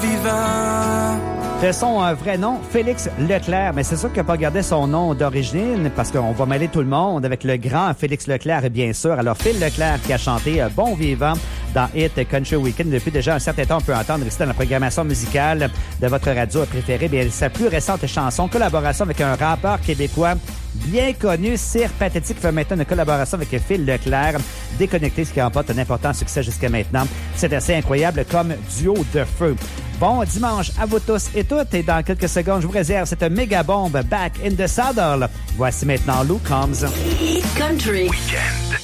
vivant. De son vrai nom, Félix Leclerc, mais c'est sûr qu'il n'a pas gardé son nom d'origine parce qu'on va mêler tout le monde avec le grand Félix Leclerc, bien sûr. Alors, Phil Leclerc qui a chanté Bon Vivant dans Hit Country Weekend depuis déjà un certain temps. On peut entendre ici dans la programmation musicale de votre radio préférée. Bien, sa plus récente chanson, collaboration avec un rappeur québécois bien connu, Sir Pathétique, fait maintenant une collaboration avec Phil Leclerc, Déconnecté, ce qui remporte un important succès jusqu'à maintenant. C'est assez incroyable comme duo de feu. Bon dimanche à vous tous et toutes. Et dans quelques secondes, je vous réserve cette méga bombe Back in the Saddle. Voici maintenant Lou Combs. Hit Country. Weekend.